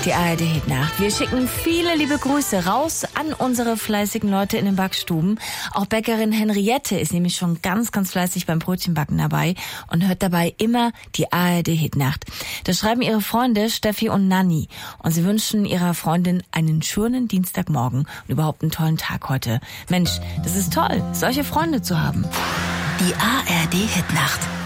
Die ARD-Hitnacht. Wir schicken viele liebe Grüße raus an unsere fleißigen Leute in den Backstuben. Auch Bäckerin Henriette ist nämlich schon ganz, ganz fleißig beim Brötchenbacken dabei und hört dabei immer die ARD-Hitnacht. Das schreiben ihre Freunde Steffi und Nanni. Und sie wünschen ihrer Freundin einen schönen Dienstagmorgen und überhaupt einen tollen Tag heute. Mensch, das ist toll, solche Freunde zu haben. Die ARD-Hitnacht.